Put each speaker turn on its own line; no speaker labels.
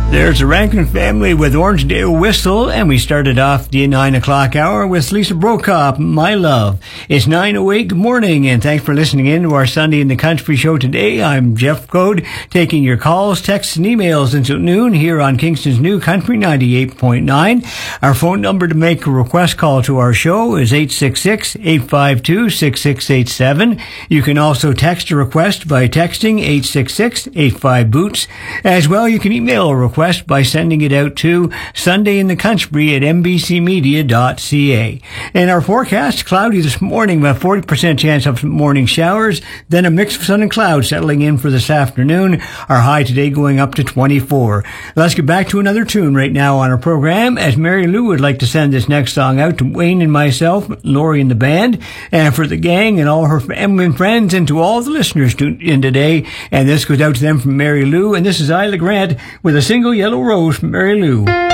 There's the Rankin family with Orangedale Whistle, and we started off the 9 o'clock hour with Lisa Brokop, My Love. It's 9:08, good morning, and thanks for listening in to our Sunday in the Country show today. I'm Jeff Code, taking your calls, texts, and emails until noon here on Kingston's New Country 98.9. Our phone number to make a request call to our show is 866-852-6687. You can also text a request by texting 866-85-BOOTS. As well, you can email a request by sending it out to sundayinthecountry@mbcmedia.ca. And our forecast, cloudy this morning with a 40% chance of morning showers, then a mix of sun and clouds settling in for this afternoon. Our high today going up to 24. Let's get back to another tune right now on our program, as Mary Lou would like to send this next song out to Wayne and myself, Lori and the band, and for the gang and all her family and friends, and to all the listeners tuned in today. And this goes out to them from Mary Lou, and this is Isla Grant with a single Yellow Rose from Mary Lou.